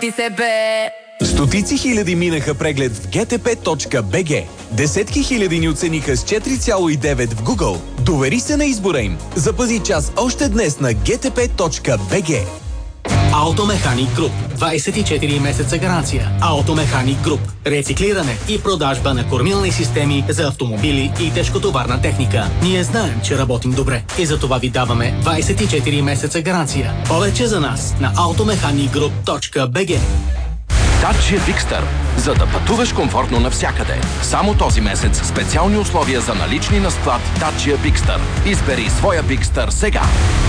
ти се бе. Стотици хиляди минаха преглед в gtp.bg. Десетки хиляди ни оцениха с 4,9 в Google. Довери се на избора им. Запази час още днес на gtp.bg. Автомеханик Груп. 24 месеца гаранция. Автомеханик Груп. Рециклиране и продажба на кормилни системи за автомобили и тежкотоварна техника. Ние знаем, че работим добре и за това ви даваме 24 месеца гаранция. Повече за нас на automechanicgroup.bg. Dacia Bigster. За да пътуваш комфортно навсякъде. Само този месец специални условия за налични на склад Dacia Bigster. Избери своя Bigster сега.